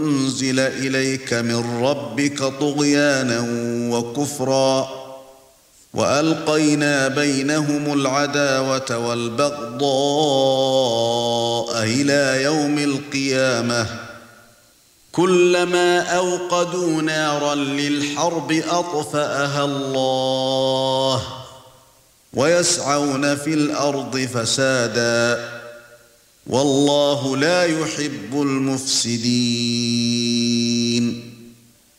أنزل إليك من ربك طغيانا وكفرا وألقينا بينهم العداوة والبغضاء إلى يوم القيامة كلما أوقدوا نارا للحرب أطفأها الله ويسعون في الأرض فسادا والله لا يحب المفسدين